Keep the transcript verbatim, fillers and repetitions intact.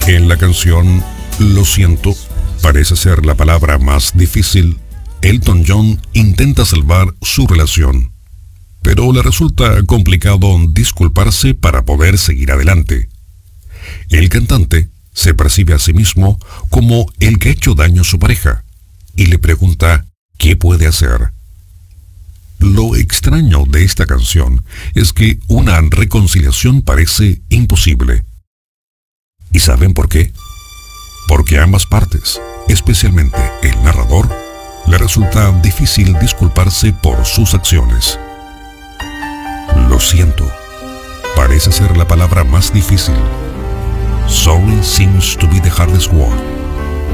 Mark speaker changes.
Speaker 1: En la canción Lo siento, parece ser la palabra más difícil, Elton John intenta salvar su relación, pero le resulta complicado disculparse para poder seguir adelante. El cantante se percibe a sí mismo como el que ha hecho daño a su pareja y le pregunta qué puede hacer. Lo extraño de esta canción es que una reconciliación parece imposible. ¿Y saben por qué? Porque a ambas partes, especialmente el narrador, le resulta difícil disculparse por sus acciones. Lo siento, parece ser la palabra más difícil. Sorry seems to be the hardest word.